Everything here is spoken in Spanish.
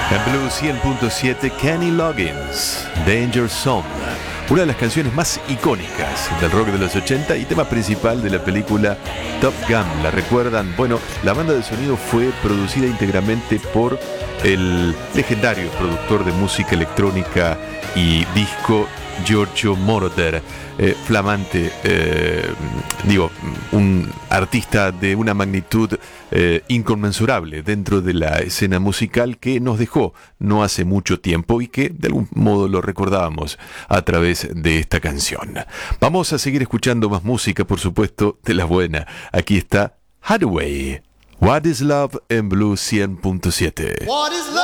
En Blue 100.7, Kenny Loggins, Danger Zone, una de las canciones más icónicas del rock de los 80 y tema principal de la película Top Gun. ¿La recuerdan? Bueno, la banda de sonido fue producida íntegramente por el legendario productor de música electrónica y disco Giorgio Moroder, flamante, un artista de una magnitud inconmensurable dentro de la escena musical, que nos dejó no hace mucho tiempo y que de algún modo lo recordábamos a través de esta canción. Vamos a seguir escuchando más música, por supuesto, de la buena. Aquí está Hathaway, What is Love en Blue 100.7.